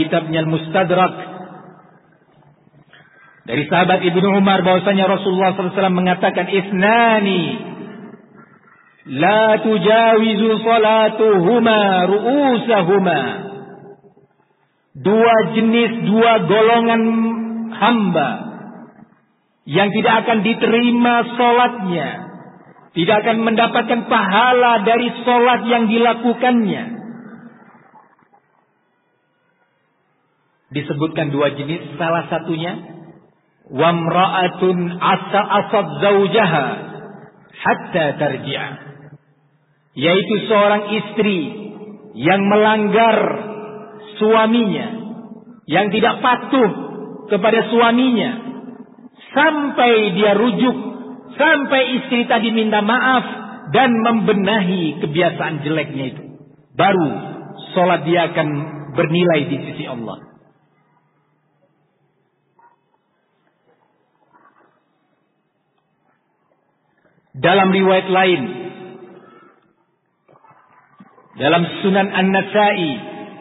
kitabnya Al-Mustadrak dari sahabat Ibnu Umar bahwasanya Rasulullah SAW mengatakan, "Isnani la tujawizu salatuhuma ru'usahuma." Dua jenis, dua golongan hamba yang tidak akan diterima salatnya, tidak akan mendapatkan pahala dari salat yang dilakukannya. Disebutkan dua jenis, salah satunya wamra'atun asad zaujaha hatta tarji'a, yaitu seorang istri yang melanggar suaminya, yang tidak patuh kepada suaminya sampai dia rujuk, sampai istri tadi minta maaf dan membenahi kebiasaan jeleknya itu, baru sholat dia akan bernilai di sisi Allah. Dalam riwayat lain, dalam Sunan An-Nasa'i,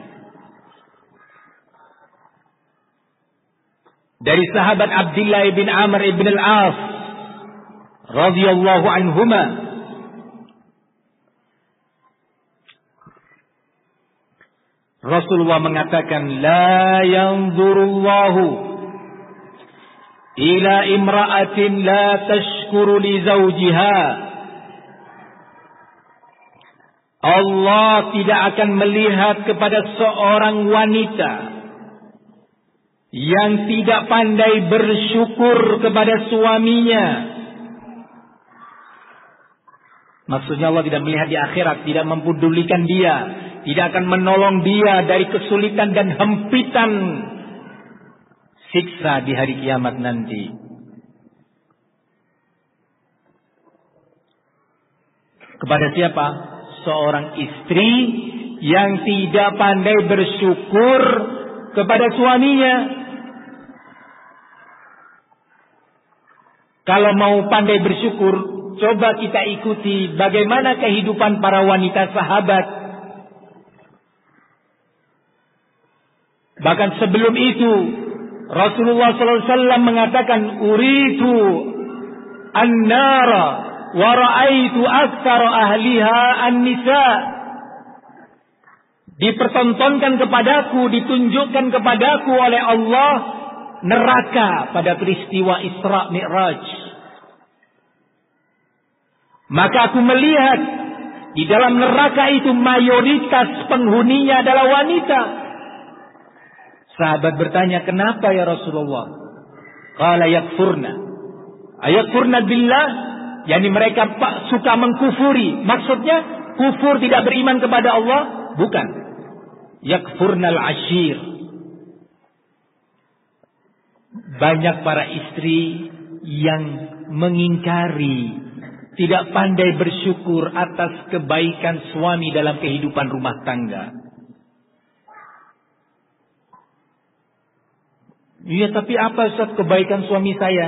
dari sahabat Abdullah bin Amr ibn al-As radhiyallahu anhuma, Rasulullah mengatakan, la yanzurullahu ila imra'atin la tashkuru li zawjiha. Allah tidak akan melihat kepada seorang wanita yang tidak pandai bersyukur kepada suaminya. Maksudnya Allah tidak melihat di akhirat, tidak mempedulikan dia, tidak akan menolong dia dari kesulitan dan hempitan siksa di hari kiamat nanti. Kepada siapa? Seorang istri yang tidak pandai bersyukur kepada suaminya. Kalau mau pandai bersyukur, coba kita ikuti bagaimana kehidupan para wanita sahabat. Bahkan sebelum itu Rasulullah SAW mengatakan, uritu an-nara wa ra'aitu aktsara ahliha an-nisa. Dipertontonkan kepadaku, ditunjukkan kepadaku oleh Allah neraka pada peristiwa Isra Mi'raj. Maka aku melihat di dalam neraka itu mayoritas penghuninya adalah wanita. Sahabat bertanya, kenapa ya Rasulullah? Qala yakfurna. Ayakfurna billah, yakni mereka suka mengkufuri. Maksudnya kufur, tidak beriman kepada Allah? Bukan. Yakfurnal ashir. Banyak para istri yang mengingkari, tidak pandai bersyukur atas kebaikan suami dalam kehidupan rumah tangga. Iya, tapi apa Ustaz kebaikan suami saya?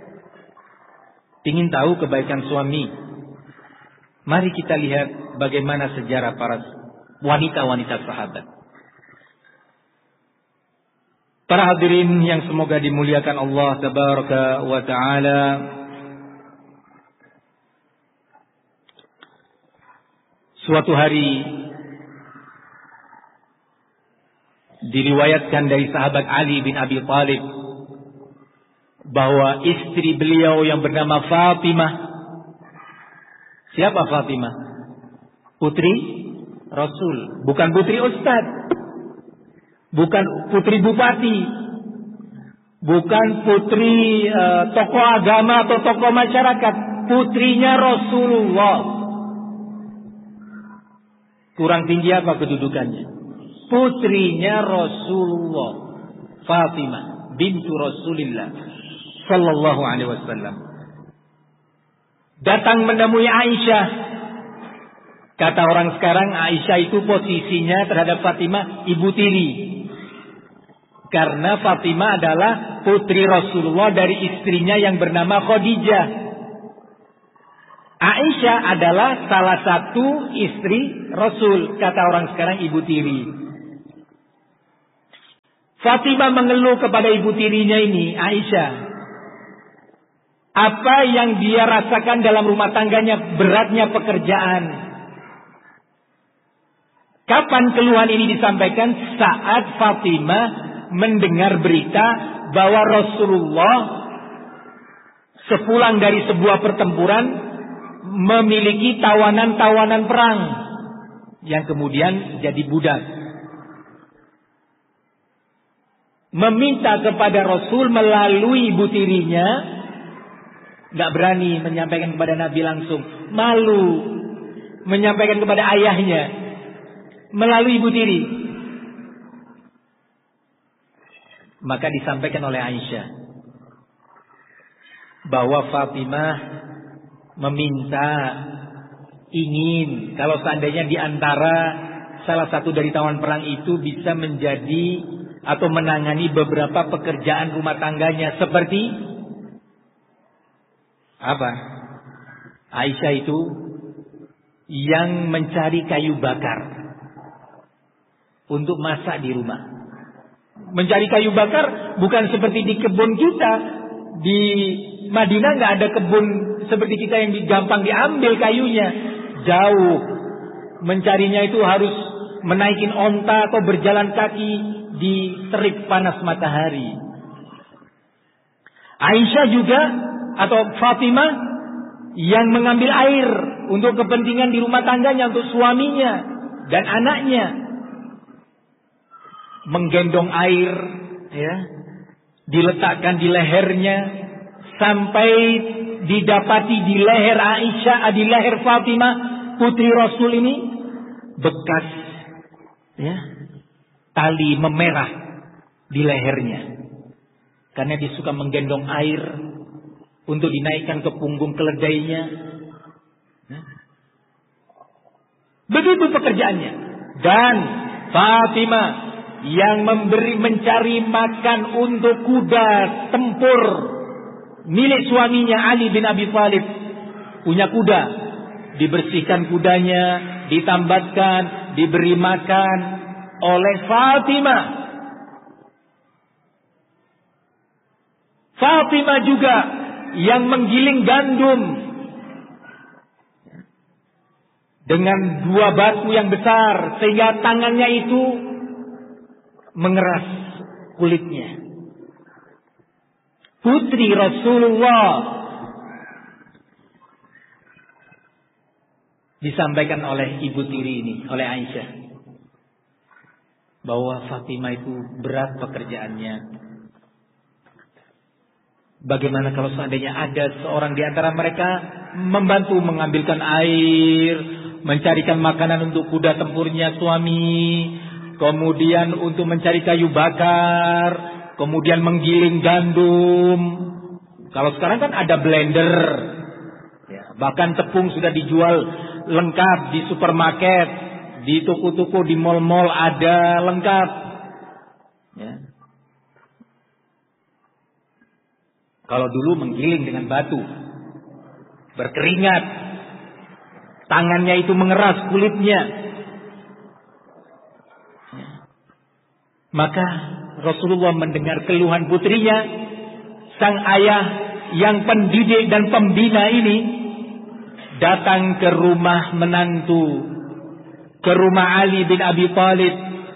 Ingin tahu kebaikan suami? Mari kita lihat bagaimana sejarah para wanita-wanita sahabat. Para hadirin yang semoga dimuliakan Allah Tabaraka wa Ta'ala, suatu hari diriwayatkan dari sahabat Ali bin Abi Thalib bahwa istri beliau yang bernama Fatimah. Siapa Fatimah? Putri Rasul, bukan putri ustaz, bukan putri bupati, bukan putri tokoh agama atau tokoh masyarakat, putrinya Rasulullah. Kurang tinggi apa kedudukannya? Putrinya Rasulullah, Fatimah bintu Rasulillah sallallahu alaihi wasallam, datang menemui Aisyah. Kata orang sekarang, Aisyah itu posisinya terhadap Fatimah ibu tiri, karena Fatimah adalah putri Rasulullah dari istrinya yang bernama Khadijah. Aisyah adalah salah satu istri Rasul, kata orang sekarang ibu tiri. Fatimah mengeluh kepada ibu tirinya ini, Aisyah. Apa yang dia rasakan dalam rumah tangganya, beratnya pekerjaan. Kapan keluhan ini disampaikan? Saat Fatimah mendengar berita bahwa Rasulullah sepulang dari sebuah pertempuran memiliki tawanan-tawanan perang yang kemudian jadi budak. Meminta kepada Rasul melalui ibu tirinya, gak berani menyampaikan kepada Nabi langsung, malu menyampaikan kepada ayahnya melalui ibu tiri. Maka disampaikan oleh Aisyah bahwa Fatimah meminta, ingin kalau seandainya di antara salah satu dari tawanan perang itu bisa menjadi atau menangani beberapa pekerjaan rumah tangganya. Seperti apa? Aisyah itu yang mencari kayu bakar untuk masak di rumah. Mencari kayu bakar bukan seperti di kebun kita. Di Madinah nggak ada kebun seperti kita yang gampang diambil kayunya. Jauh. Mencarinya itu harus menaikin onta atau berjalan kaki di terik panas matahari. Aisyah juga atau Fatimah yang mengambil air untuk kepentingan di rumah tangganya, untuk suaminya dan anaknya. Menggendong air, ya, diletakkan di lehernya sampai didapati di leher Aisyah, di leher Fatimah putri Rasul ini bekas, ya, tali memerah di lehernya. Karena dia suka menggendong air untuk dinaikkan ke punggung keledainya. Begitu pekerjaannya. Dan Fatimah yang mencari makan untuk kuda tempur milik suaminya Ali bin Abi Thalib. Punya kuda, dibersihkan kudanya, ditambatkan, diberi makan oleh Fatimah. Fatimah juga yang menggiling gandum dengan 2 batu yang besar sehingga tangannya itu mengeras kulitnya. Putri Rasulullah. Disampaikan oleh ibu tiri ini, oleh Aisyah, bahwa Fatimah itu berat pekerjaannya. Bagaimana kalau seandainya ada seorang di antara mereka membantu mengambilkan air, mencarikan makanan untuk kuda tempurnya suami, kemudian untuk mencari kayu bakar, kemudian menggiling gandum. Kalau sekarang kan ada blender, ya, bahkan tepung sudah dijual lengkap di supermarket, di toko-toko, di mal-mal ada lengkap. Ya. Kalau dulu menggiling dengan batu, berkeringat, tangannya itu mengeras kulitnya. Maka Rasulullah mendengar keluhan putrinya, sang ayah yang pendidik dan pembina ini datang ke rumah menantu, ke rumah Ali bin Abi Thalib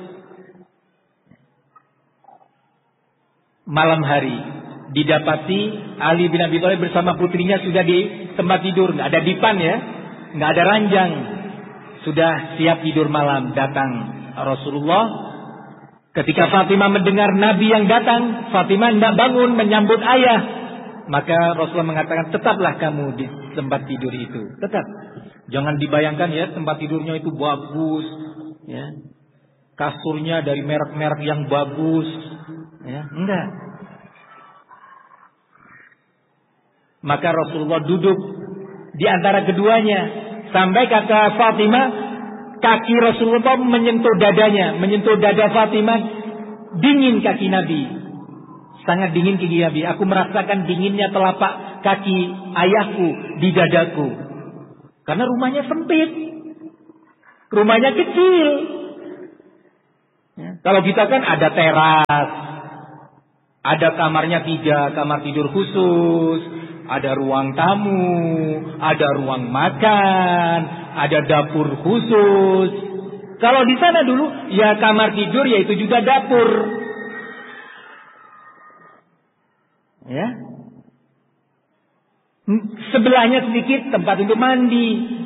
malam hari. Didapati Ali bin Abi Thalib bersama putrinya sudah di tempat tidur, nggak ada dipan, ya, nggak ada ranjang, sudah siap tidur malam. Datang Rasulullah. Ketika Fatimah mendengar Nabi yang datang, Fatimah tidak bangun menyambut ayah. Maka Rasulullah mengatakan, tetaplah kamu di tempat tidur itu, tetap. Jangan dibayangkan, ya, tempat tidurnya itu bagus, ya, kasurnya dari merek-merek yang bagus, ya, enggak. Maka Rasulullah duduk di antara keduanya. Sampai kata Fatimah, kaki Rasulullah menyentuh dadanya, menyentuh dada Fatimah. Dingin kaki Nabi. Sangat dingin kaki Nabi. Aku merasakan dinginnya telapak kaki ayahku di dadaku. Karena rumahnya sempit. Rumahnya kecil. Ya. Kalau kita kan ada teras, ada kamarnya 3, kamar tidur khusus, ada ruang tamu, ada ruang makan, ada dapur khusus. Kalau di sana dulu, ya kamar tidur, yaitu juga dapur. Ya. Sebelahnya sedikit tempat untuk mandi.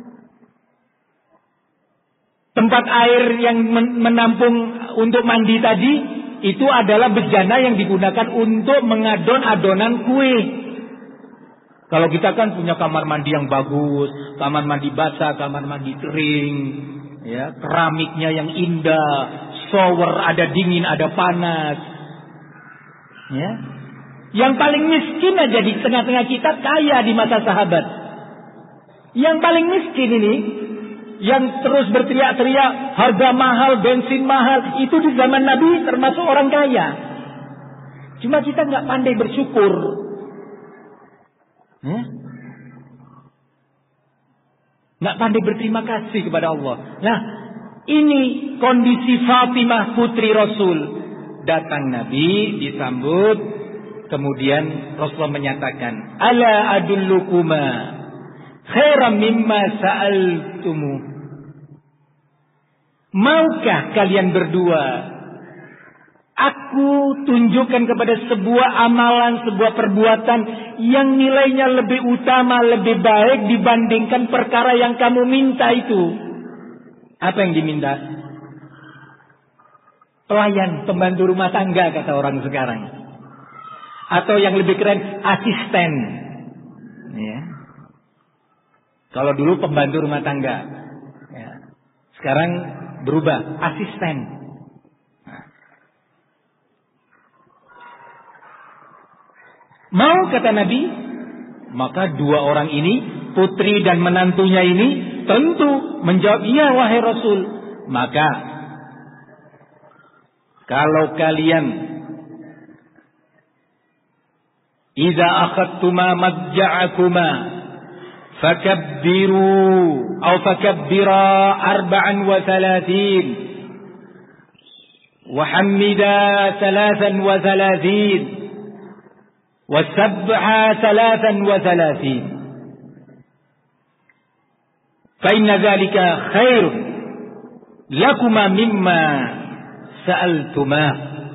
Tempat air yang menampung untuk mandi tadi, itu adalah bejana yang digunakan untuk mengadon adonan kue. Kalau kita kan punya kamar mandi yang bagus, kamar mandi basah, kamar mandi kering, ya, keramiknya yang indah, shower ada dingin, ada panas. Ya. Yang paling miskin aja di tengah-tengah kita kaya di mata sahabat. Yang paling miskin ini, yang terus berteriak-teriak harga mahal, bensin mahal, itu di zaman Nabi termasuk orang kaya. Cuma kita nggak pandai bersyukur. Nggak pandai berterima kasih kepada Allah. Nah, ini kondisi Fatimah putri Rasul. Datang Nabi, disambut, kemudian Rasulullah menyatakan, ala adullukuma khairan mimma sa'altumu. Maukah kalian berdua aku tunjukkan kepada sebuah amalan, sebuah perbuatan yang nilainya lebih utama, lebih baik dibandingkan perkara yang kamu minta itu? Apa yang diminta? Pelayan, pembantu rumah tangga kata orang sekarang. Atau yang lebih keren, asisten. Ya. Kalau dulu pembantu rumah tangga, ya. Sekarang berubah, asisten. Nah. Mau kata Nabi, maka dua orang ini, putri dan menantunya ini, tentu menjawab, iya wahai Rasul. Maka kalau kalian idza akhadtuma madja'akuma fakabbiru atau fakabbira 34 wa hamida 33 wa sabha 33 fa inna dzalika khairun lakuma mimma sa'altuma.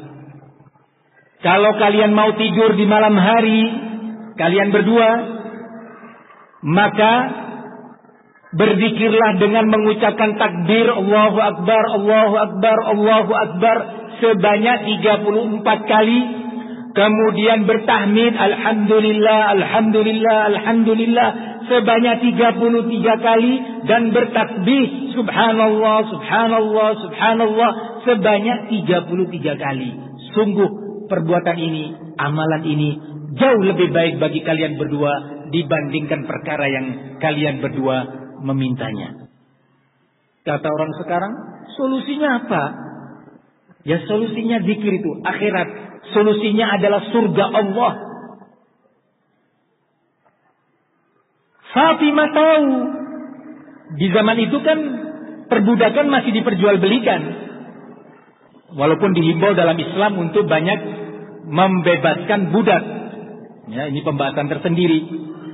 Kalau kalian mau tidur di malam hari, kalian berdua, maka berzikirlah dengan mengucapkan takbir Allahu Akbar, Allahu Akbar, Allahu Akbar sebanyak 34 kali. Kemudian bertahmid Alhamdulillah, Alhamdulillah, Alhamdulillah sebanyak 33 kali. Dan bertasbih Subhanallah, Subhanallah, Subhanallah sebanyak 33 kali. Sungguh perbuatan ini, amalan ini jauh lebih baik bagi kalian berdua dibandingkan perkara yang kalian berdua memintanya. Kata orang sekarang, solusinya apa? Ya solusinya zikir itu, akhirat. Solusinya adalah surga Allah. Fatimah tahu, di zaman itu kan perbudakan masih diperjualbelikan. Walaupun dihimbau dalam Islam untuk banyak membebaskan budak. Ya, ini pembahasan tersendiri.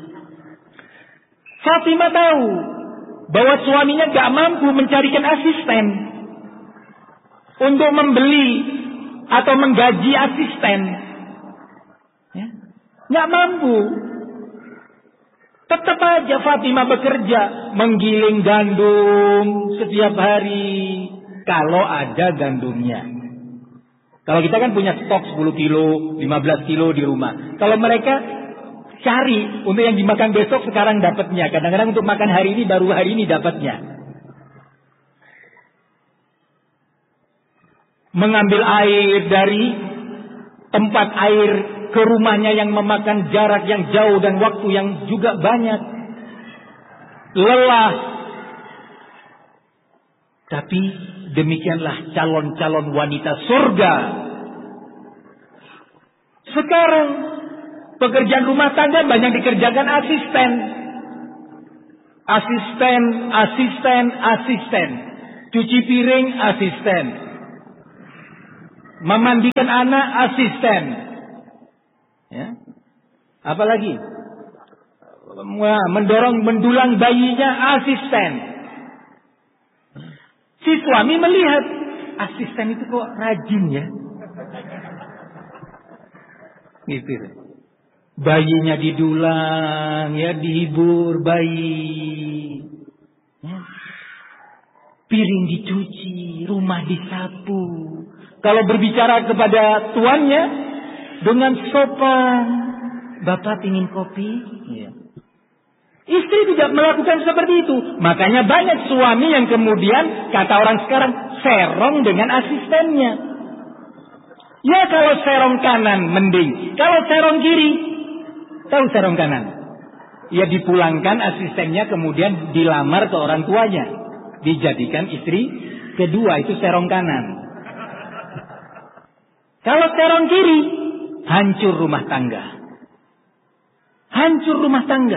Fatimah tahu bahwa suaminya gak mampu mencarikan asisten untuk membeli atau menggaji asisten. Ya, gak mampu. Tetap aja Fatimah bekerja, menggiling gandum setiap hari. Kalau ada gandumnya. Kalau kita kan punya stok 10 kilo, 15 kilo di rumah. Kalau mereka cari untuk yang dimakan besok sekarang dapatnya. Kadang-kadang untuk makan hari ini baru hari ini dapatnya. Mengambil air dari tempat air ke rumahnya yang memakan jarak yang jauh dan waktu yang juga banyak. Lelah. Tapi demikianlah calon-calon wanita surga. Sekarang pekerjaan rumah tangga banyak dikerjakan asisten. Asisten. Cuci piring asisten. Memandikan anak, asisten. Ya. Apalagi? Mendulang bayinya, asisten. Si suami melihat, asisten itu kok rajin ya. Gitu. Bayinya didulang, ya, dihibur bayi. Ya. Piring dicuci, rumah disapu. Kalau berbicara kepada tuannya dengan sopan, Bapak ingin kopi? Ya. Istri tidak melakukan seperti itu. Makanya banyak suami yang kemudian, kata orang sekarang, serong dengan asistennya. Ya kalau serong kanan mending. Kalau serong kiri, tahu serong kanan? Ya dipulangkan asistennya, kemudian dilamar ke orang tuanya. Dijadikan istri kedua, itu serong kanan. Kalau serong kiri, hancur rumah tangga. Hancur rumah tangga.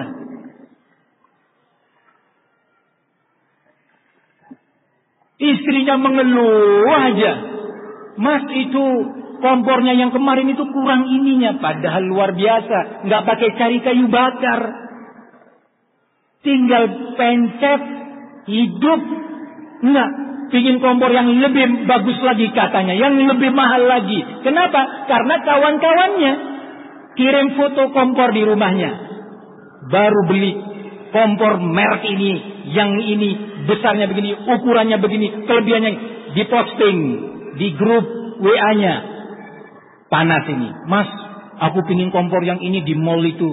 Istrinya mengeluh aja. Mas, itu kompornya yang kemarin itu kurang ininya. Padahal luar biasa. Nggak pakai cari kayu bakar. Tinggal pencet, hidup. Enggak. Pingin kompor yang lebih bagus lagi katanya. Yang lebih mahal lagi. Kenapa? Karena kawan-kawannya kirim foto kompor di rumahnya. Baru beli kompor merek ini. Yang ini besarnya begini. Ukurannya begini. Kelebihannya. Diposting di grup WA-nya. Panas ini. Mas, aku pingin kompor yang ini di mall itu.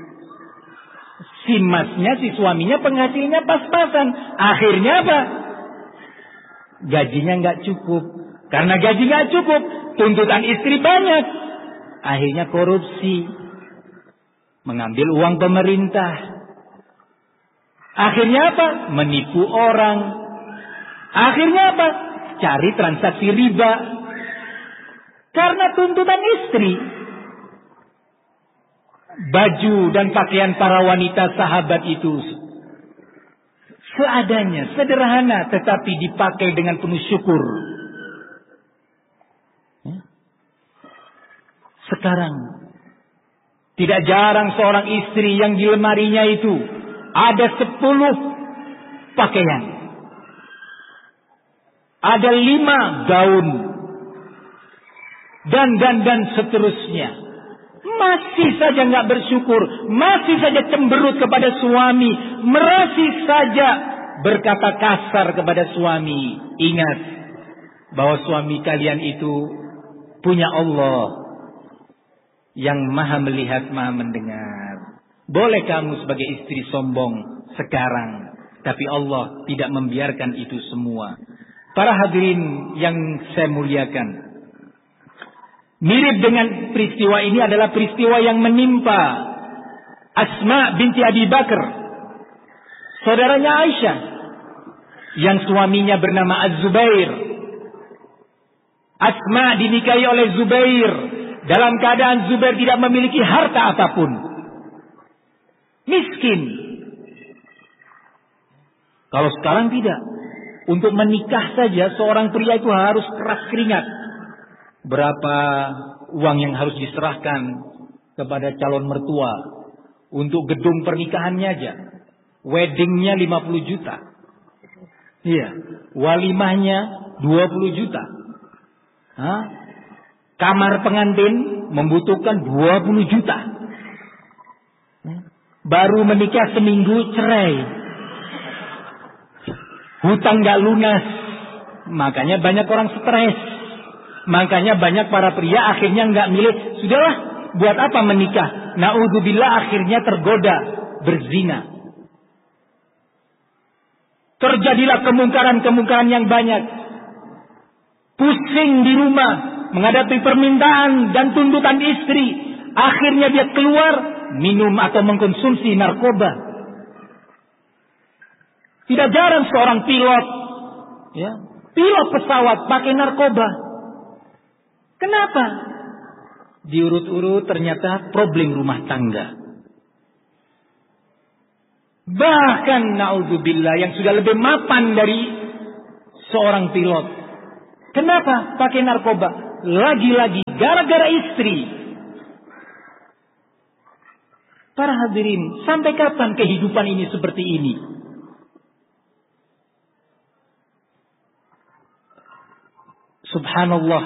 Si masnya, si suaminya penghasilnya pas-pasan. Akhirnya apa? Gajinya nggak cukup. Karena gaji nggak cukup, tuntutan istri banyak. Akhirnya korupsi. Mengambil uang pemerintah. Akhirnya apa? Menipu orang. Akhirnya apa? Cari transaksi riba. Karena tuntutan istri. Baju dan pakaian para wanita sahabat itu seadanya, sederhana, tetapi dipakai dengan penuh syukur. Sekarang tidak jarang seorang istri yang di lemarinya itu ada 10 pakaian, ada 5 gaun, dan seterusnya. Masih saja nggak bersyukur, masih saja cemberut kepada suami, masih saja berkata kasar kepada suami. Ingat bahwa suami kalian itu punya Allah yang maha melihat, maha mendengar. Boleh kamu sebagai istri sombong sekarang, tapi Allah tidak membiarkan itu semua. Para hadirin yang saya muliakan, mirip dengan peristiwa ini adalah peristiwa yang menimpa Asma binti Abi Bakar, saudaranya Aisyah, yang suaminya bernama Az-Zubair. Asma dinikahi oleh Zubair dalam keadaan Zubair tidak memiliki harta apapun. Miskin. Kalau sekarang tidak. Untuk menikah saja seorang pria itu harus keras keringat. Berapa uang yang harus diserahkan kepada calon mertua untuk gedung pernikahannya aja. Weddingnya 50 juta. Iya. Walimahnya 20 juta. Hah? Kamar pengantin membutuhkan 20 juta. Baru menikah seminggu cerai. Hutang gak lunas. Makanya banyak orang stres. Makanya banyak para pria akhirnya nggak milih. Sudahlah, buat apa menikah? Na'udzubillah, akhirnya tergoda berzina. Terjadilah kemungkaran-kemungkaran yang banyak. Pusing di rumah menghadapi permintaan dan tuntutan istri. Akhirnya dia keluar minum atau mengkonsumsi narkoba. Tidak jarang seorang pilot, ya, pilot pesawat pakai narkoba. Kenapa? Diurut-urut ternyata problem rumah tangga. Bahkan na'udzubillah yang sudah lebih mapan dari seorang pilot. Kenapa pakai narkoba? lagi-lagi gara-gara istri. Para hadirin, sampai kapan kehidupan ini seperti ini? Subhanallah.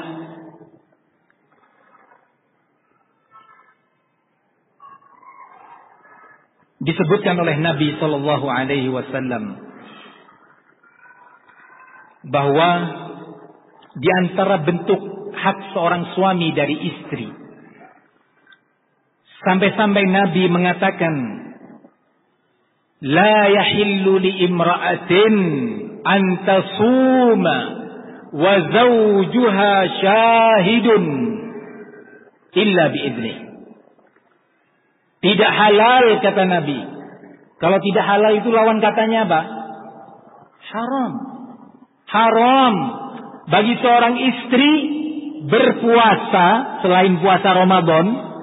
Disebutkan oleh Nabi Shallallahu Alaihi Wasallam bahwa di antara bentuk hak seorang suami dari istri, sampai-sampai Nabi mengatakan, la yahillu li imra'atin an tasuma wa zawjuha syahidun illa biidnih. Tidak halal, kata Nabi. Kalau tidak halal itu lawan katanya apa? Haram. Haram bagi seorang istri berpuasa selain puasa Ramadan.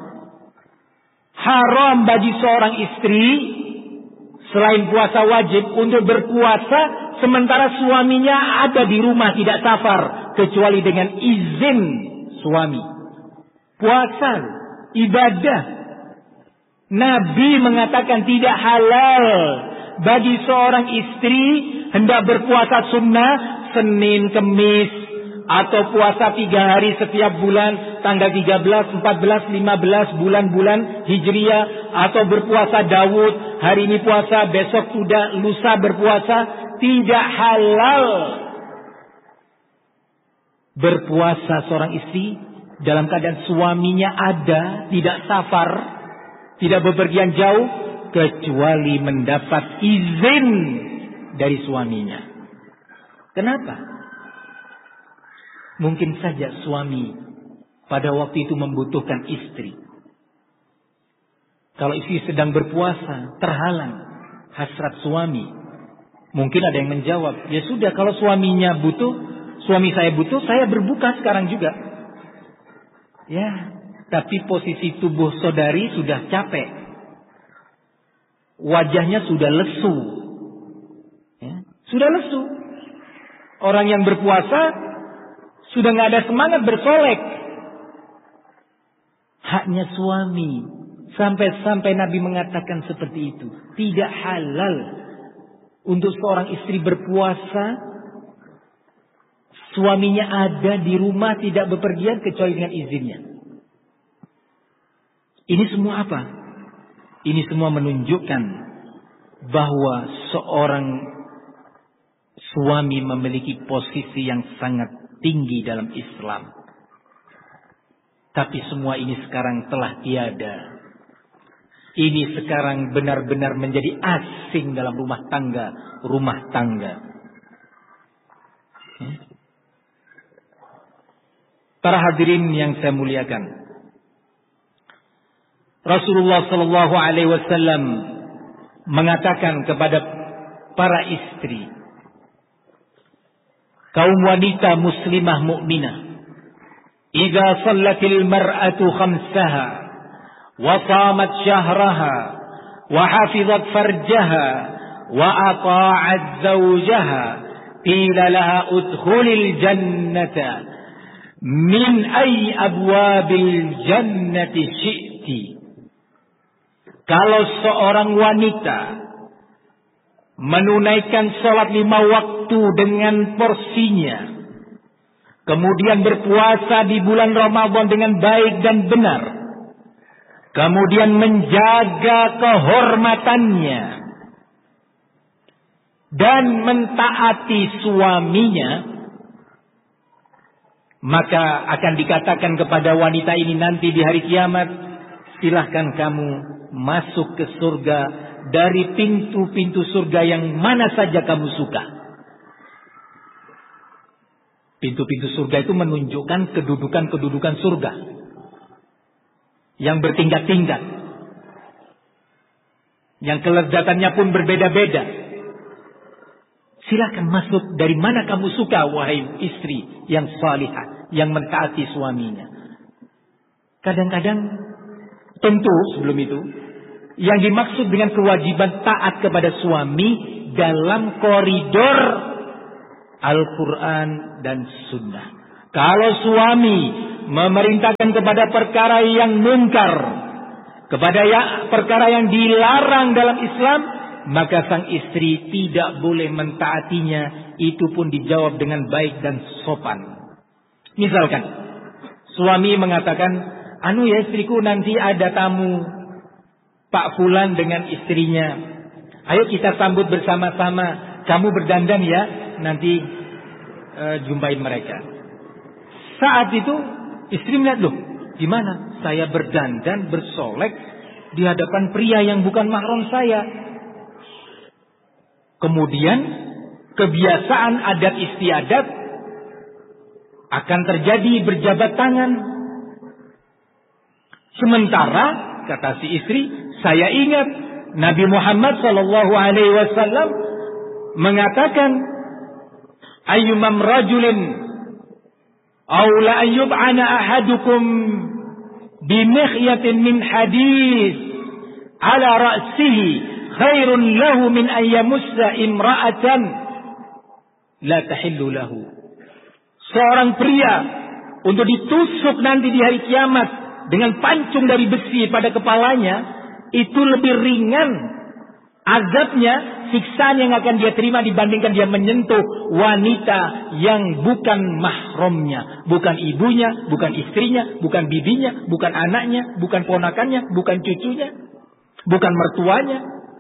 Haram bagi seorang istri selain puasa wajib untuk berpuasa sementara suaminya ada di rumah tidak safar kecuali dengan izin suami. Puasa, ibadah. Nabi mengatakan tidak halal bagi seorang istri hendak berpuasa sunnah Senin, Kemis, atau puasa 3 hari setiap bulan, tanggal 13, 14, 15 bulan-bulan Hijriah, atau berpuasa Daud, hari ini puasa, besok sudah lusa berpuasa. Tidak halal berpuasa seorang istri dalam keadaan suaminya ada, tidak safar, tidak bepergian jauh, kecuali mendapat izin dari suaminya. Kenapa? Mungkin saja suami pada waktu itu membutuhkan istri. Kalau istri sedang berpuasa, terhalang hasrat suami. Mungkin ada yang menjawab, ya sudah, kalau suaminya butuh, suami saya butuh, saya berbuka sekarang juga. Ya, tapi posisi tubuh saudari sudah capek. Wajahnya sudah lesu. Ya, sudah lesu. Orang yang berpuasa sudah nggak ada semangat bersolek. Haknya suami. Sampai-sampai Nabi mengatakan seperti itu. Tidak halal untuk seorang istri berpuasa, suaminya ada di rumah tidak bepergian kecuali dengan izinnya. Ini semua apa? Ini semua menunjukkan bahwa seorang suami memiliki posisi yang sangat tinggi dalam Islam. Tapi semua ini sekarang telah tiada. Ini sekarang benar-benar menjadi asing dalam rumah tangga. Para hadirin yang saya muliakan, Rasulullah Sallallahu Alaihi Wasallam mengatakan kepada para istri, kaum wanita muslimah mukminah, "Idza shallatil mar'atu khamsaha wa shamat syahraha wa hafizat farjaha wa ata'at zawjaha qila laha udkhulil jannata min ayyi abwabil jannati syi'ti." Kalau seorang wanita menunaikan sholat 5 waktu dengan porsinya, kemudian berpuasa di bulan Ramadan dengan baik dan benar, kemudian menjaga kehormatannya dan mentaati suaminya, maka akan dikatakan kepada wanita ini nanti di hari kiamat, silahkan kamu masuk ke surga dari pintu-pintu surga yang mana saja kamu suka. Pintu-pintu surga itu menunjukkan kedudukan-kedudukan surga yang bertingkat-tingkat, yang kelezatannya pun berbeda-beda. Silakan masuk dari mana kamu suka, wahai istri yang salihah, yang mentaati suaminya. Kadang-kadang, tentu sebelum itu, yang dimaksud dengan kewajiban taat kepada suami dalam koridor Al-Quran dan Sunnah. Kalau suami memerintahkan kepada perkara yang mungkar, kepada perkara yang dilarang dalam Islam, maka sang istri tidak boleh mentaatinya. Itu pun dijawab dengan baik dan sopan. Misalkan suami mengatakan, anu ya istriku, nanti ada tamu Pak Fulan dengan istrinya, ayo kita sambut bersama-sama, kamu berdandan ya, nanti jumpain mereka. Saat itu istri melihat, loh gimana saya berdandan bersolek di hadapan pria yang bukan mahram saya. Kemudian kebiasaan adat istiadat akan terjadi berjabat tangan. Sementara kata si istri, saya ingat Nabi Muhammad SAW mengatakan, ayyumam rajulin aula ayyub'ana ahadukum bimikhyatin min hadis ala ra'sihi khairun lahu min an yamussa imra'atan la tahillu lahu. Seorang pria untuk ditusuk nanti di hari kiamat dengan pancung dari besi pada kepalanya, itu lebih ringan azabnya, siksaan yang akan dia terima dibandingkan dia menyentuh wanita yang bukan mahramnya, bukan ibunya, bukan istrinya, bukan bibinya, bukan anaknya, bukan ponakannya, bukan cucunya, bukan mertuanya.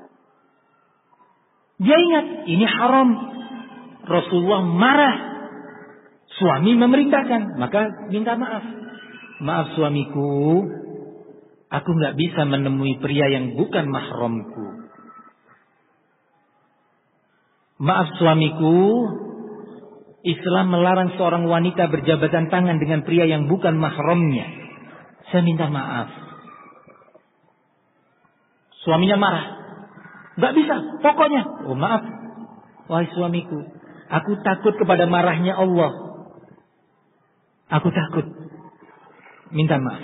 Dia ingat ini haram. Rasulullah marah. Suami memerintahkan, maka minta maaf. Maaf suamiku, aku nggak bisa menemui pria yang bukan mahramku. Maaf suamiku, Islam melarang seorang wanita berjabatan tangan dengan pria yang bukan mahramnya. Saya minta maaf. Suaminya marah. Nggak bisa, pokoknya. Oh maaf, wahai suamiku, aku takut kepada marahnya Allah. Aku takut. Minta maaf.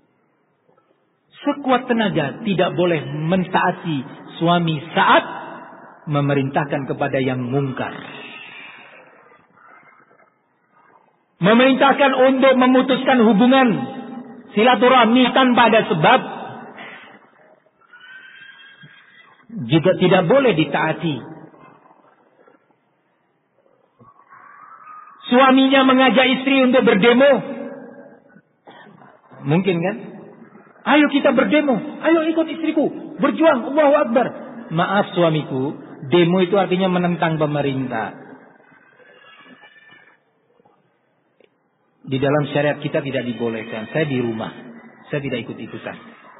Sekuat tenaga tidak boleh mentaati suami saat memerintahkan kepada yang mungkar. Memerintahkan untuk memutuskan hubungan silaturahmi tanpa ada sebab juga tidak boleh ditaati. Suaminya mengajak istri untuk berdemo. Mungkin kan? Ayo kita berdemo. Ayo ikut istriku. Berjuang. Allahu Akbar. Maaf suamiku. Demo itu artinya menentang pemerintah. Di dalam syariat kita tidak dibolehkan. Saya di rumah. Saya tidak ikut-ikutan.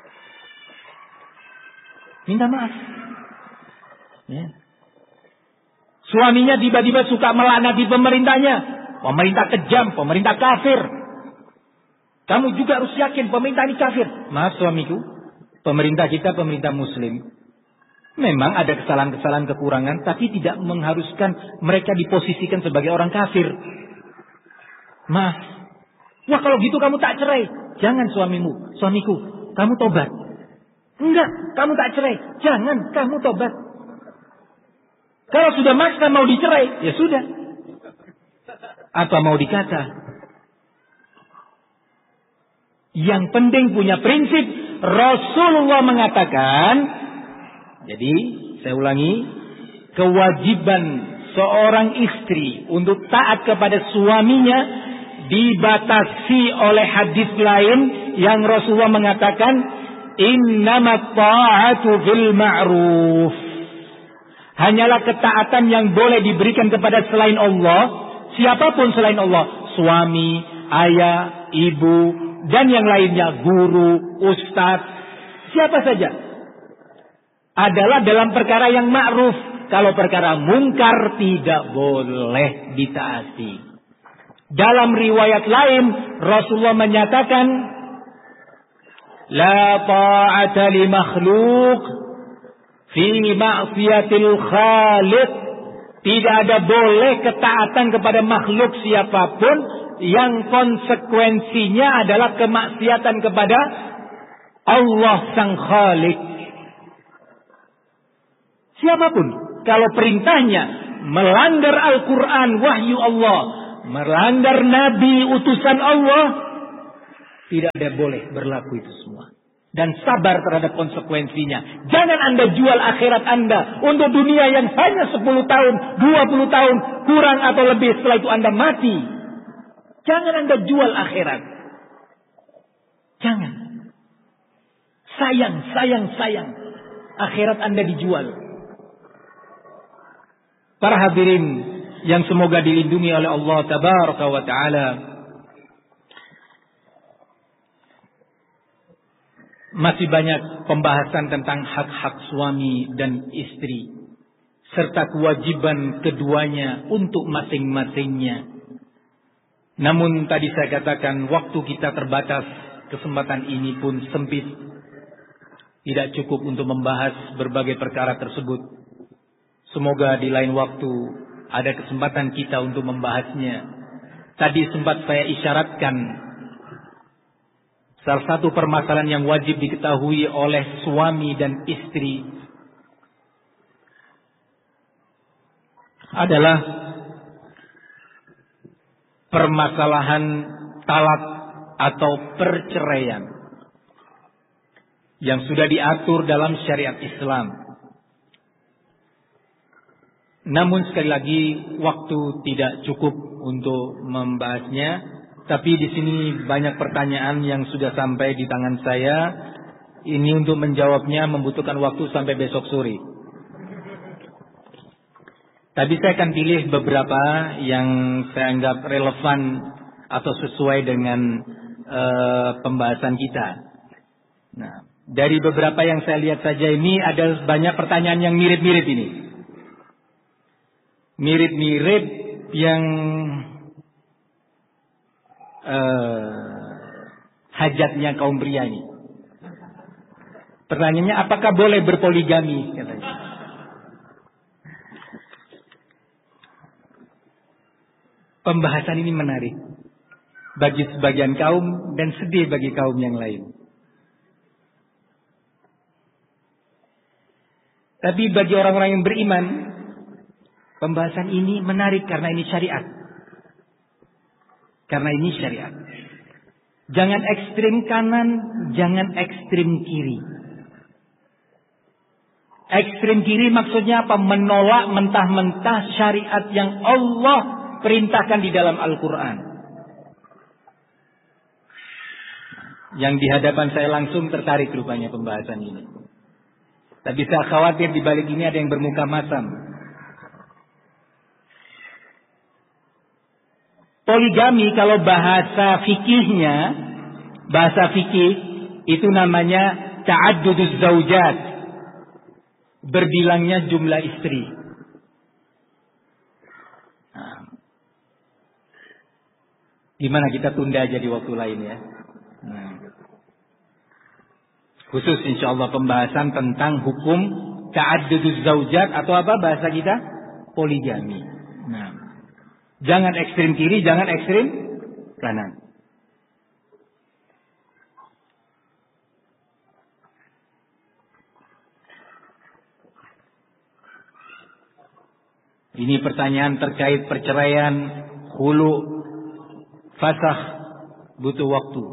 Minta maaf. Ya. Suaminya tiba-tiba suka melaknati pemerintahnya. Pemerintah kejam, pemerintah kafir. Kamu juga harus yakin pemerintah ini kafir. Maaf suamiku, pemerintah kita pemerintah muslim. Memang ada kesalahan-kesalahan kekurangan, tapi tidak mengharuskan mereka diposisikan sebagai orang kafir. Maaf. Wah kalau gitu kamu tak cerai. Jangan suamiku, kamu tobat. Enggak, kamu tak cerai. Jangan, kamu tobat. Kalau sudah maksa mau dicerai, ya sudah. Apa mau dikata? Yang penting punya prinsip. Rasulullah mengatakan, jadi saya ulangi, kewajiban seorang istri untuk taat kepada suaminya dibatasi oleh hadis lain yang Rasulullah mengatakan, innamat ta'atu fil ma'ruf. Hanyalah ketaatan yang boleh diberikan kepada selain Allah. Siapapun selain Allah, suami, ayah, ibu, dan yang lainnya, guru, ustadz, siapa saja, adalah dalam perkara yang ma'ruf. Kalau perkara mungkar tidak boleh ditaati. Dalam riwayat lain, Rasulullah menyatakan, la ta'ata li makhluk fi ma'siyatil khaliq. Tidak ada boleh ketaatan kepada makhluk siapapun yang konsekuensinya adalah kemaksiatan kepada Allah Sang Khalik. Siapapun, kalau perintahnya melanggar Al-Quran, wahyu Allah, melanggar nabi utusan Allah, tidak ada boleh berlaku itu semua. Dan sabar terhadap konsekuensinya. Jangan Anda jual akhirat Anda untuk dunia yang hanya 10 tahun, 20 tahun, kurang atau lebih, setelah itu Anda mati. Jangan Anda jual akhirat. Jangan. Sayang. Akhirat Anda dijual. Para hadirin yang semoga dilindungi oleh Allah Tabaraka wa Ta'ala. Masih banyak pembahasan tentang hak-hak suami dan istri, serta kewajiban keduanya untuk masing-masingnya. Namun tadi saya katakan waktu kita terbatas, kesempatan ini pun sempit. Tidak cukup untuk membahas berbagai perkara tersebut. Semoga di lain waktu ada kesempatan kita untuk membahasnya. Tadi sempat saya isyaratkan salah satu permasalahan yang wajib diketahui oleh suami dan istri adalah permasalahan talak atau perceraian yang sudah diatur dalam syariat Islam. Namun sekali lagi waktu tidak cukup untuk membahasnya. Tapi di sini banyak pertanyaan yang sudah sampai di tangan saya. Ini untuk menjawabnya membutuhkan waktu sampai besok sore. Tapi saya akan pilih beberapa yang saya anggap relevan atau sesuai dengan pembahasan kita. Nah, dari beberapa yang saya lihat saja ini ada banyak pertanyaan yang mirip-mirip ini. Mirip-mirip yang hajatnya kaum pria ini. Pertanyaannya, apakah boleh berpoligami? Katanya. Pembahasan ini menarik bagi sebagian kaum dan sedih bagi kaum yang lain. Tapi bagi orang-orang yang beriman, pembahasan ini menarik karena ini syariat. Karena ini syariat. Jangan ekstrim kanan, jangan ekstrim kiri. Ekstrim kiri maksudnya apa? Menolak mentah-mentah syariat yang Allah perintahkan di dalam Al-Quran. Yang di hadapan saya langsung tertarik rupanya pembahasan ini. Tapi saya khawatir di balik ini ada yang bermuka masam. Poligami kalau bahasa fikihnya, bahasa fikih itu namanya ta'adduduz zaujat. Berbilangnya jumlah istri. Nah, gimana kita tunda aja di waktu lain ya. Nah, khusus insyaallah pembahasan tentang hukum ta'adduduz zaujat atau apa bahasa kita? Poligami. Nah, jangan ekstrim kiri, jangan ekstrim kanan. Ini pertanyaan terkait perceraian, khulu, fasakh, butuh waktu.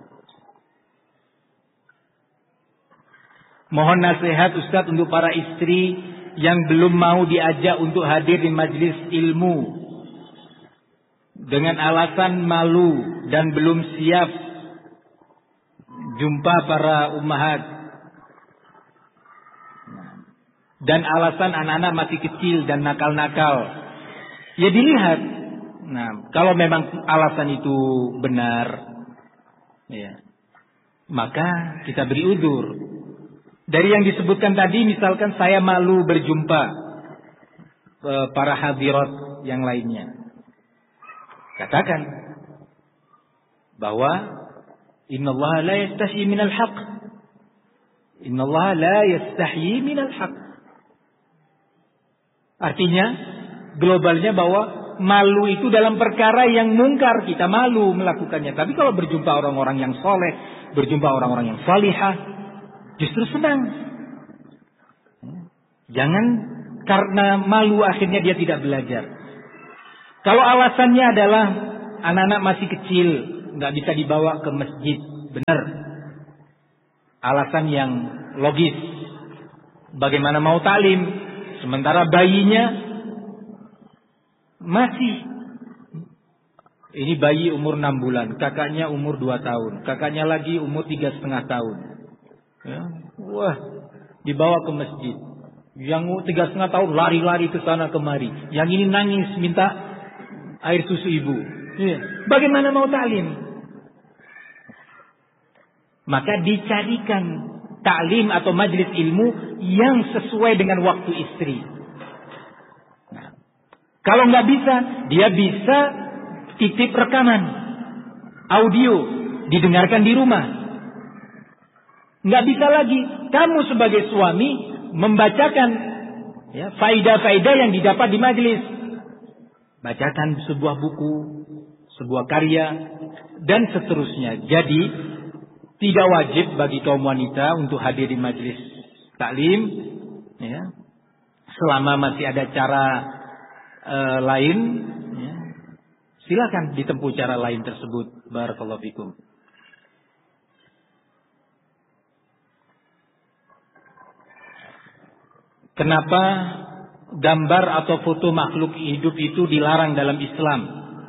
Mohon nasihat Ustadz untuk para istri yang belum mau diajak untuk hadir di majelis ilmu dengan alasan malu dan belum siap jumpa para ummahat, dan alasan anak-anak masih kecil dan nakal-nakal. Ya dilihat. Nah, kalau memang alasan itu benar, ya, maka kita beri udzur. Dari yang disebutkan tadi, misalkan saya malu berjumpa para hadirat yang lainnya, katakan bahwa innallaha la yastahyi minal haqq. Innallaha la yastahyi minal haqq. Artinya globalnya bahwa malu itu dalam perkara yang mungkar, kita malu melakukannya. Tapi kalau berjumpa orang-orang yang soleh, berjumpa orang-orang yang salihah, justru senang. Jangan karena malu akhirnya dia tidak belajar. Kalau alasannya adalah anak-anak masih kecil, nggak bisa dibawa ke masjid, benar. Alasan yang logis. Bagaimana mau taklim sementara bayinya masih, ini bayi umur 6 bulan, kakaknya umur 2 tahun, kakaknya lagi umur 3,5 tahun. Ya. Wah, dibawa ke masjid. Yang 3,5 tahun lari-lari ke sana kemari. Yang ini nangis minta air susu ibu. Ya. Bagaimana mau taklim? Maka dicarikan taklim atau majelis ilmu yang sesuai dengan waktu istri. Nah, kalau nggak bisa, dia bisa titip rekaman audio, didengarkan di rumah. Nggak bisa lagi kamu sebagai suami membacakan ya, faidah-faidah yang didapat di majelis. Bacakan sebuah buku, sebuah karya, dan seterusnya. Jadi tidak wajib bagi kaum wanita untuk hadir di majelis taklim, ya, selama masih ada cara lain. Ya, silakan ditempuh cara lain tersebut. Barakallahu fikum. Kenapa gambar atau foto makhluk hidup itu dilarang dalam Islam?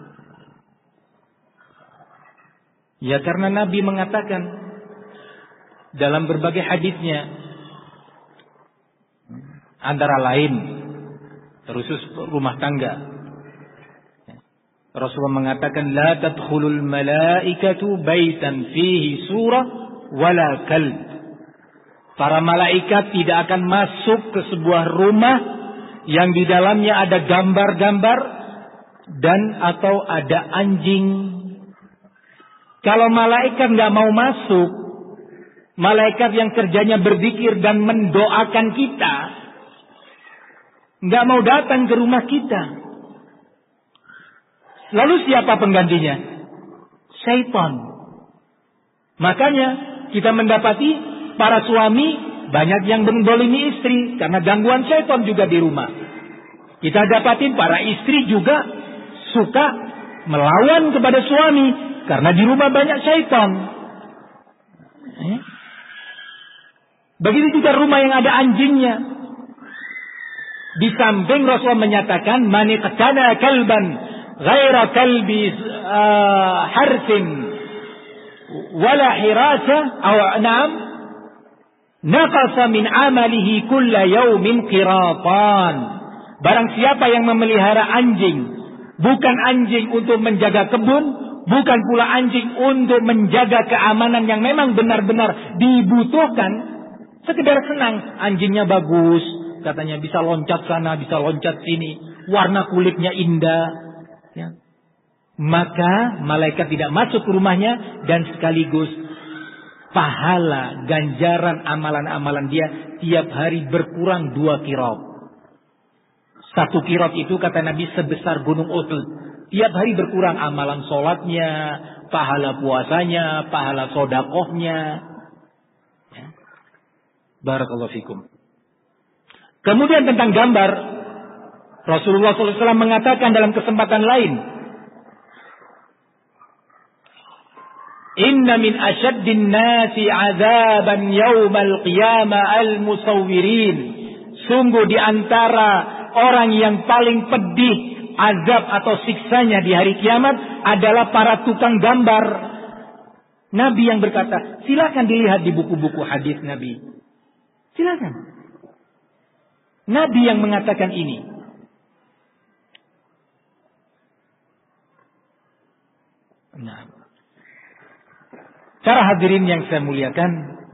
Ya karena Nabi mengatakan dalam berbagai hadisnya, antara lain terusus rumah tangga, Rasulullah mengatakan la tadkhulul malaikatu baitan fihi surah wala kalb. Para malaikat tidak akan masuk ke sebuah rumah yang di dalamnya ada gambar-gambar dan atau ada anjing. Kalau malaikat nggak mau masuk, malaikat yang kerjanya berzikir dan mendoakan kita, nggak mau datang ke rumah kita. Lalu siapa penggantinya? Syaitan. Makanya kita mendapati para suami banyak yang mendolimi istri karena gangguan syaitan juga di rumah. Kita dapatin para istri juga suka melawan kepada suami karena di rumah banyak syaitan. Begitu juga rumah yang ada anjingnya. Di samping Rasulullah menyatakan man iqtana kalban ghaira kalbi harsin wala hirasa aw na'am naqasa min amalihi kulla yawmin qiratan. Barang siapa yang memelihara anjing, bukan anjing untuk menjaga kebun, bukan pula anjing untuk menjaga keamanan yang memang benar-benar dibutuhkan, sekedar senang, anjingnya bagus, katanya bisa loncat sana, bisa loncat sini, warna kulitnya indah, ya. Maka malaikat tidak masuk ke rumahnya dan sekaligus pahala, ganjaran amalan-amalan dia tiap hari berkurang 2 qirab. 1 qirab itu kata Nabi sebesar gunung Uhud. Tiap hari berkurang amalan sholatnya, pahala puasanya, pahala sodakohnya. Ya. Barakallahu fikum. Kemudian tentang gambar, Rasulullah SAW mengatakan dalam kesempatan lain, Inna min asyaddin nasi azaban yawmal qiyamah al-musawwirin. Sungguh di antara orang yang paling pedih azab atau siksanya di hari kiamat adalah para tukang gambar. Nabi yang berkata, silakan dilihat di buku-buku hadis Nabi. Silakan. Nabi yang mengatakan ini. Nah, para hadirin yang saya muliakan,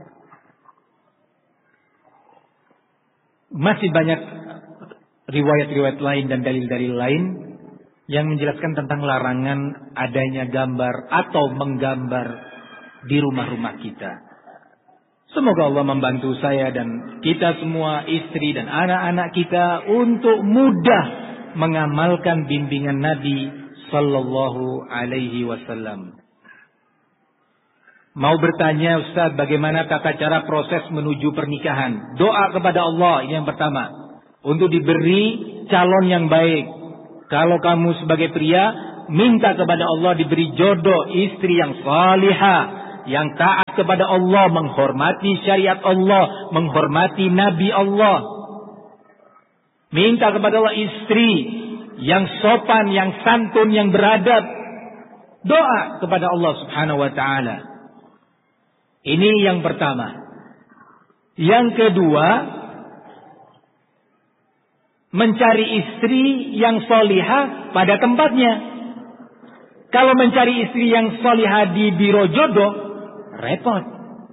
masih banyak riwayat-riwayat lain dan dalil-dalil lain yang menjelaskan tentang larangan adanya gambar atau menggambar di rumah-rumah kita. Semoga Allah membantu saya dan kita semua, istri dan anak-anak kita untuk mudah mengamalkan bimbingan Nabi Sallallahu Alaihi Wasallam. Mau bertanya, Ustaz, bagaimana tata cara proses menuju pernikahan? Doa kepada Allah, ini yang pertama. Untuk diberi calon yang baik. Kalau kamu sebagai pria, minta kepada Allah diberi jodoh istri yang salihah, yang taat kepada Allah, menghormati syariat Allah, menghormati Nabi Allah. Minta kepada Allah istri yang sopan, yang santun, yang beradab. Doa kepada Allah Subhanahu wa taala. Ini yang pertama. Yang kedua, mencari istri yang solihah pada tempatnya. Kalau mencari istri yang solihah di biro jodoh, repot.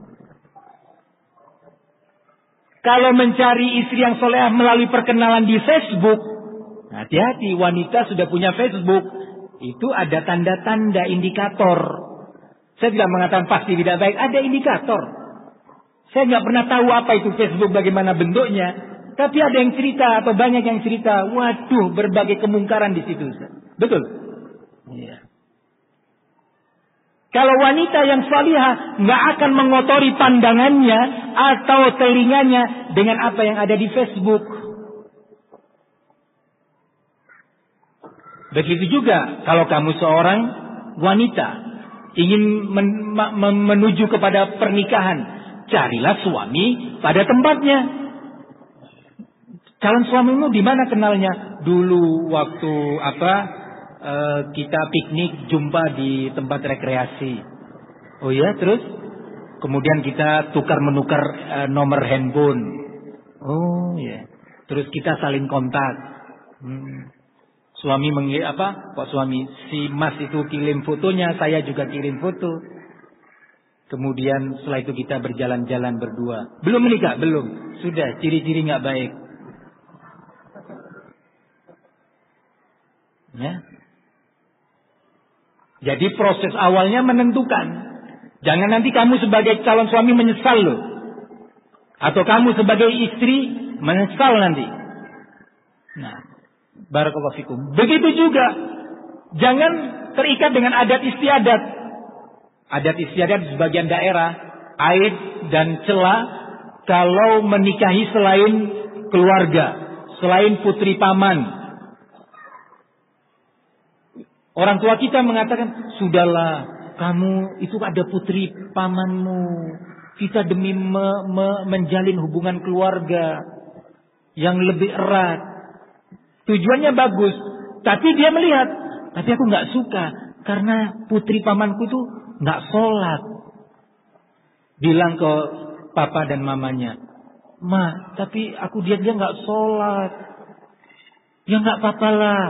Kalau mencari istri yang solihah melalui perkenalan di Facebook, hati-hati, wanita sudah punya Facebook. Itu ada tanda-tanda indikator. Saya tidak mengatakan pasti tidak baik, ada indikator. Saya nggak pernah tahu apa itu Facebook, bagaimana bentuknya. Tapi ada yang cerita atau banyak yang cerita, waduh, berbagai kemungkaran di situ. Betul? Iya. Kalau wanita yang salihah nggak akan mengotori pandangannya atau telinganya dengan apa yang ada di Facebook. Begitu juga kalau kamu seorang wanita ingin menuju kepada pernikahan, carilah suami pada tempatnya. Calon suamimu di mana kenalnya? Dulu waktu kita piknik jumpa di tempat rekreasi. Oh ya, terus kemudian kita tukar-menukar nomor handphone. Oh ya. Terus kita saling kontak. Suami Pak suami, si Mas itu kirim fotonya, saya juga kirim foto. Kemudian setelah itu kita berjalan-jalan berdua. Belum menikah, belum. Sudah, ciri-ciri nggak baik. Ya. Jadi proses awalnya menentukan. Jangan nanti kamu sebagai calon suami menyesal loh. Atau kamu sebagai istri menyesal nanti. Nah, barakallahu fikum. Begitu juga. Jangan terikat dengan adat istiadat. Adat istiadat di sebagian daerah, aib dan cela kalau menikahi selain keluarga, selain putri paman. Orang tua kita mengatakan, sudahlah, kamu itu ada putri pamanmu. Kita demi menjalin hubungan keluarga yang lebih erat. Tujuannya bagus, tapi dia melihat, tapi aku nggak suka karena putri pamanku itu nggak sholat. Bilang ke papa dan mamanya, Ma, tapi aku dia nggak sholat. Ya nggak apa-apa lah.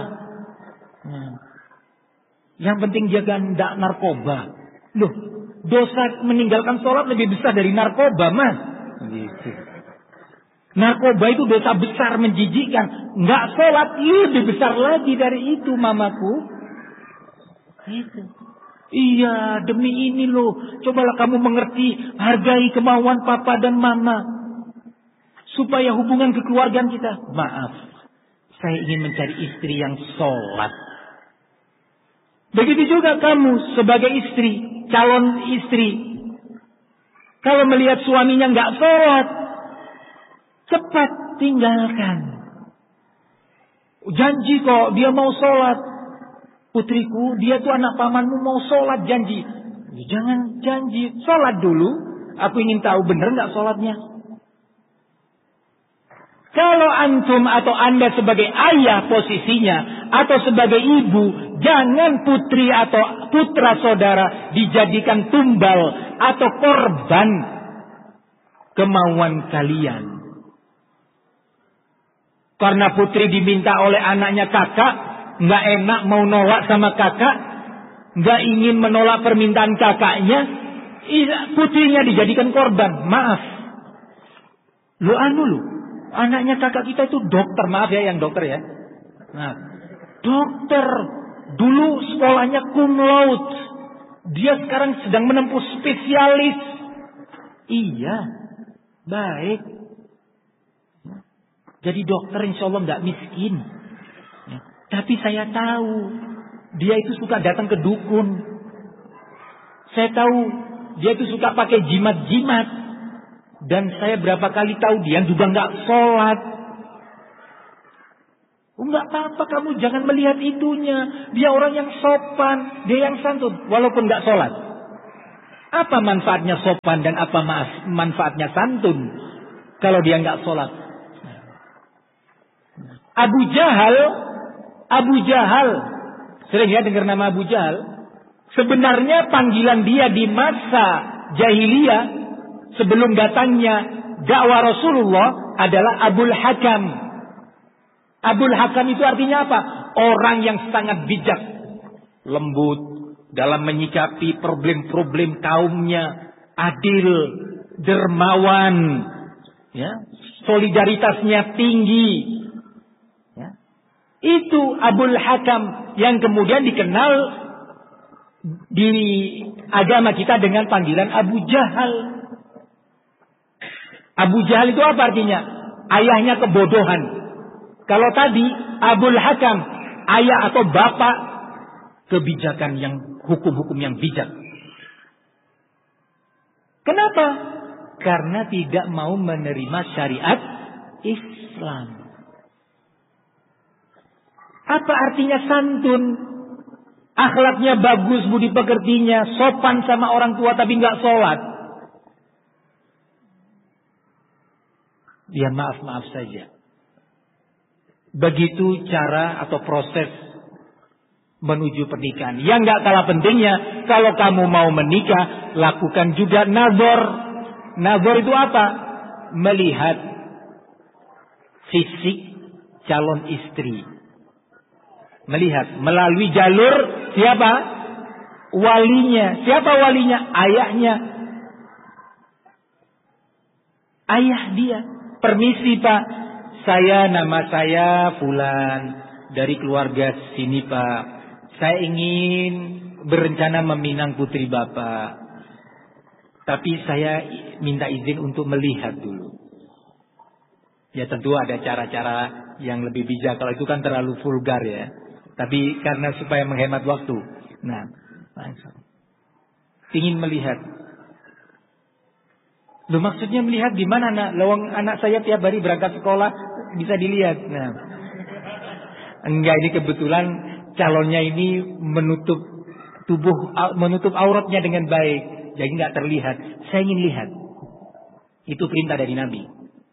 Yang penting jaga tidak narkoba. Loh, dosa meninggalkan sholat lebih besar dari narkoba, Mas. Gitu. Narkoba itu dosa besar, menjijikkan. Nggak sholat lebih besar lagi dari itu, mamaku. Gitu. Iya, demi ini loh. Cobalah kamu mengerti, hargai kemauan papa dan mama. Supaya hubungan kekeluargaan kita. Maaf, saya ingin mencari istri yang sholat. Begitu juga kamu sebagai istri, calon istri. Kalau melihat suaminya nggak sholat, cepat tinggalkan. Janji kok dia mau sholat. Putriku, dia tuh anak pamanmu mau sholat, janji. Jangan janji, sholat dulu. Aku ingin tahu benar nggak sholatnya. Kalau antum atau anda sebagai ayah posisinya atau sebagai ibu, jangan putri atau putra saudara dijadikan tumbal atau korban kemauan kalian. Karena putri diminta oleh anaknya kakak, nggak enak mau nolak sama kakak, nggak ingin menolak permintaan kakaknya, putrinya dijadikan korban. Maaf, lu. Anaknya kakak kita itu dokter, maaf ya yang dokter ya. Nah, dokter dulu sekolahnya cum laude. Dia sekarang sedang menempuh spesialis. Iya, baik. Jadi dokter insya Allah nggak miskin. Tapi saya tahu dia itu suka datang ke dukun. Saya tahu dia itu suka pakai jimat-jimat. Dan saya berapa kali tahu dia juga nggak sholat. Enggak apa-apa, kamu jangan melihat itunya. Dia orang yang sopan, dia yang santun, walaupun enggak sholat. Apa manfaatnya sopan dan apa manfaatnya santun kalau dia enggak sholat? Abu Jahal, sering ya dengar nama Abu Jahal. Sebenarnya panggilan dia di masa jahiliyah sebelum datangnya dakwah Rasulullah adalah Abul Hakam. Abul Hakam itu artinya apa? Orang yang sangat bijak, lembut dalam menyikapi problem-problem kaumnya, adil, dermawan, ya, solidaritasnya tinggi. Ya. Itu Abul Hakam yang kemudian dikenal di agama kita dengan panggilan Abu Jahal. Abu Jahal itu apa artinya? Ayahnya kebodohan. Kalau tadi Abul Hakam, ayah atau bapak kebijakan yang hukum-hukum yang bijak. Kenapa? Karena tidak mau menerima syariat Islam. Apa artinya santun? Akhlaknya bagus, budi pekertinya, sopan sama orang tua tapi nggak sholat. Dia maaf-maaf saja. Begitu cara atau proses menuju pernikahan. Yang nggak kalah pentingnya, kalau kamu mau menikah, lakukan juga nazar. Nazar itu apa? Melihat fisik calon istri. Melihat melalui jalur siapa? Walinya. Siapa walinya? Ayahnya. Ayah dia. Permisi Pak, nama saya Fulan dari keluarga sini Pak. Saya ingin berencana meminang putri Bapak. Tapi saya minta izin untuk melihat dulu. Ya tentu ada cara-cara yang lebih bijak. Kalau itu kan terlalu vulgar ya. Tapi karena supaya menghemat waktu. Nah, langsung. Ingin melihat. Loh maksudnya melihat di mana nak? Lawang anak saya tiap hari berangkat sekolah bisa dilihat. Nah, enggak, ini kebetulan calonnya ini menutup auratnya dengan baik, jadi nggak terlihat. Saya ingin lihat. Itu perintah dari Nabi.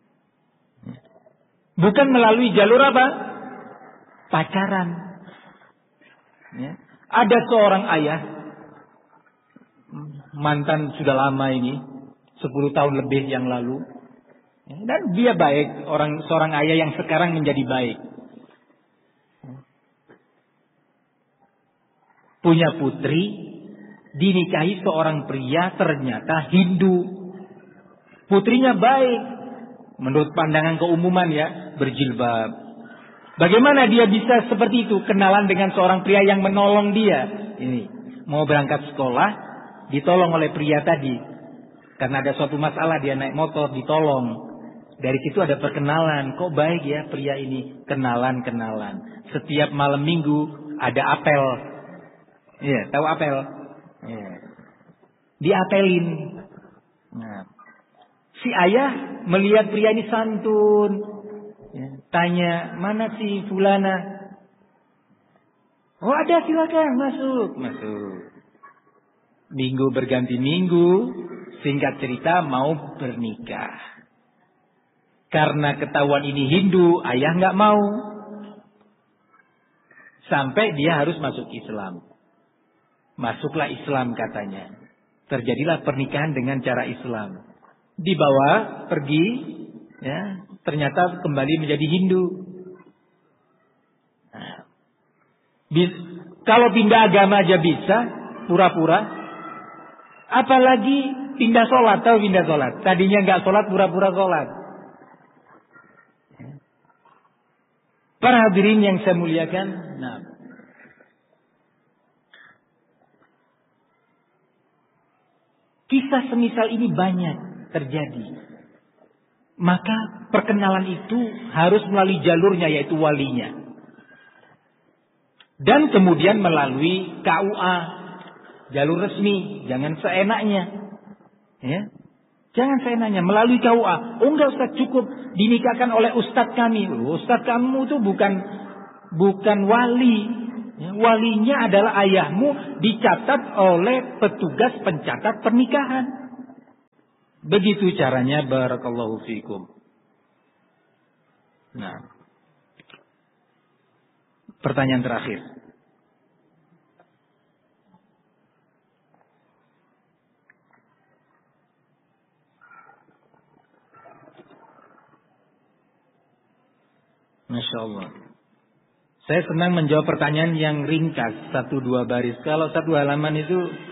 Bukan melalui jalur apa? Pacaran. Ya. Ada seorang ayah, mantan sudah lama ini, 10 tahun lebih yang lalu. Dan dia baik, seorang ayah yang sekarang menjadi baik. Punya putri, dinikahi seorang pria ternyata Hindu. Putrinya baik, menurut pandangan keumuman ya, berjilbab. Bagaimana dia bisa seperti itu? Kenalan dengan seorang pria yang menolong dia. Ini, mau berangkat sekolah, ditolong oleh pria tadi. Karena ada suatu masalah, dia naik motor, ditolong. Dari situ ada perkenalan. Kok baik ya pria ini? Kenalan. Setiap malam minggu ada apel. Iya, tahu apel? Iya. Diapelin. Nah, si ayah melihat pria ini santun. Ya, tanya, mana si Fulana? Oh ada, silakan masuk. Minggu berganti minggu. Singkat cerita mau bernikah. Karena ketahuan ini Hindu, ayah nggak mau. Sampai dia harus masuk Islam. Masuklah Islam katanya. Terjadilah pernikahan dengan cara Islam. Dibawa pergi, ya, ternyata kembali menjadi Hindu. Nah, kalau pindah agama aja bisa, pura-pura. Apalagi pindah sholat, tahu pindah sholat. Tadinya nggak sholat, pura-pura sholat. Para hadirin yang saya muliakan, nah, kisah semisal ini banyak terjadi. Maka perkenalan itu harus melalui jalurnya, yaitu walinya. Dan kemudian melalui KUA, jalur resmi, jangan seenaknya. Ya. Jangan seenaknya, melalui KUA. Oh enggak Ustaz, cukup dinikahkan oleh ustadz kami. Ustadz kamu itu bukan bukan wali. Ya, walinya adalah ayahmu, dicatat oleh petugas pencatat pernikahan. Begitu caranya, barakallahu fikum. Nah, pertanyaan terakhir. Masya Allah. Saya senang menjawab pertanyaan yang ringkas, 1-2 baris. Kalau 1 halaman itu